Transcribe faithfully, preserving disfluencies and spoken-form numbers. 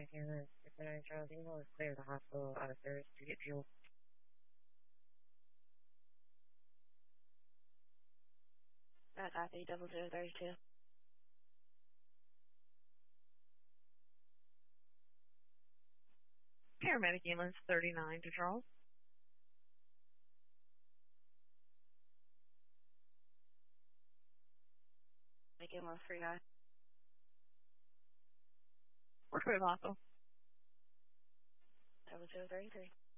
five ambulance, fifty-nine Charles Eagle is clear the hospital out of service to get fuel. That's copy, double zero thirty-two. Paramedic ambulance thirty-nine to Charles. Make ambulance three nine. We're clear the hospital. Double zero thirty-three.